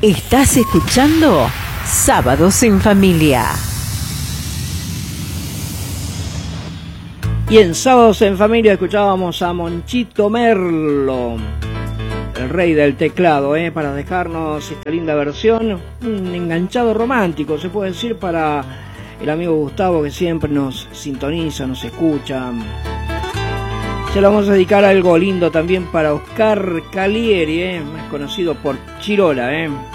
Estás escuchando Sábados en Familia. Y en Sábados en Familia escuchábamos a Monchito Merlo, el rey del teclado, para dejarnos esta linda versión, un enganchado romántico, se puede decir, para el amigo Gustavo, que siempre nos sintoniza, nos escucha. Se lo vamos a dedicar a algo lindo también para Oscar Calieri, más conocido por Chirola,